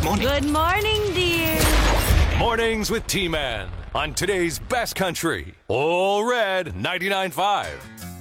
Good morning. Good morning, dear. Mornings with T-Man on today's best country. All Red 99.5.